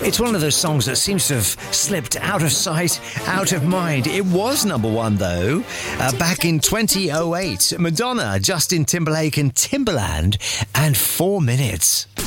It's one of those songs that seems to have slipped out of sight, out of mind. It was number one, though, back in 2008. Madonna, Justin Timberlake and Timbaland, and 4 Minutes.